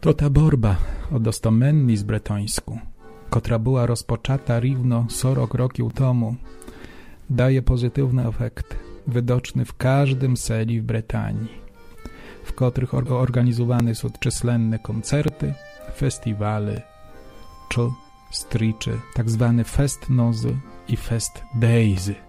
Tota borba o dostomenність bretońsku, która była rozpoczęta równo 40 rokів tomu, daje pozytywny efekt, widoczny w każdym seli w Brytanii, w których organizowane są czyslenne koncerty, festiwale czy stricze, tak zwane fest nozy i fest daysy.